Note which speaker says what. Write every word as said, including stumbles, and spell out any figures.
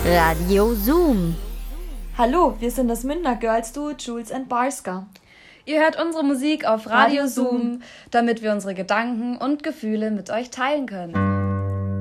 Speaker 1: Radio Zoom.
Speaker 2: Hallo, wir sind das Münchner Girls Duo Jules and Barska.
Speaker 3: Ihr hört unsere Musik auf Radio, Radio Zoom, damit wir unsere Gedanken und Gefühle mit euch teilen können.